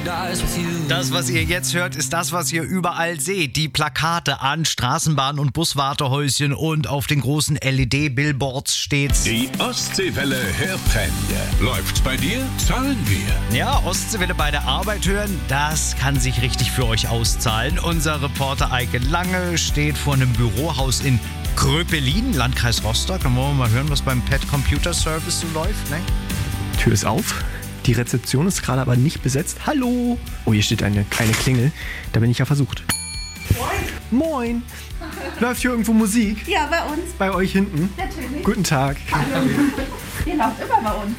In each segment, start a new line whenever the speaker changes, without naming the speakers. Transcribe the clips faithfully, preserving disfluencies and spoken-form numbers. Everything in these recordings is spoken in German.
Das, was ihr jetzt hört, ist das, was ihr überall seht. Die Plakate an Straßenbahn- und Buswartehäuschen und auf den großen L E D-Billboards steht's.
Die Ostseewelle Hörprämie. Läuft's bei dir? Zahlen wir.
Ja, Ostseewelle bei der Arbeit hören, das kann sich richtig für euch auszahlen. Unser Reporter Eike Lange steht vor einem Bürohaus in Kröpelin, Landkreis Rostock. Dann wollen wir mal hören, was beim Pet Computer Service so läuft, ne?
Tür ist auf. Die Rezeption ist gerade aber nicht besetzt. Hallo! Oh, hier steht eine kleine Klingel. Da bin ich ja versucht. Moin! Moin! Läuft hier irgendwo Musik?
Ja, bei uns.
Bei euch hinten?
Natürlich.
Guten Tag.
Hallo. Ihr lauft immer bei uns.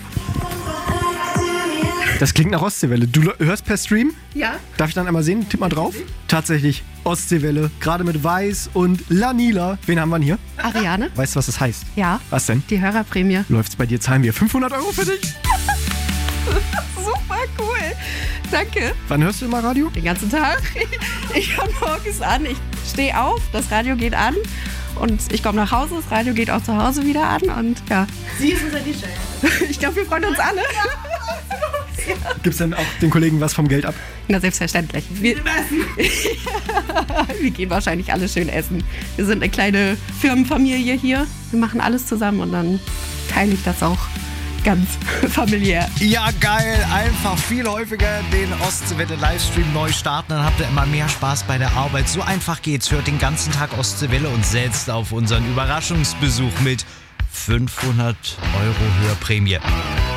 Das klingt nach Ostseewelle. Du hörst per Stream?
Ja.
Darf ich dann einmal sehen? Tipp mal drauf. Tatsächlich, Ostseewelle. Gerade mit Weiß und Lanila. Wen haben wir denn hier?
Ariane?
Weißt du, was das heißt?
Ja.
Was denn?
Die Hörerprämie.
Läuft's bei dir? Zahlen wir fünfhundert Euro für dich?
Super cool. Danke.
Wann hörst du immer Radio?
Den ganzen Tag. Ich komme morgens an, ich stehe auf, das Radio geht an und ich komme nach Hause, das Radio geht auch zu Hause wieder an und ja. Sie ist unser D J. Ich glaube, wir freuen uns alle.
Gibt's denn auch den Kollegen was vom Geld ab?
Na, selbstverständlich. Wir, wir gehen wahrscheinlich alle schön essen. Wir sind eine kleine Firmenfamilie hier. Wir machen alles zusammen und dann teile ich das auch ganz familiär.
Ja, geil. Einfach viel häufiger den Ostseewelle-Livestream neu starten. Dann habt ihr immer mehr Spaß bei der Arbeit. So einfach geht's. Hört den ganzen Tag Ostseewelle und setzt auf unseren Überraschungsbesuch mit fünfhundert Euro Hörprämie.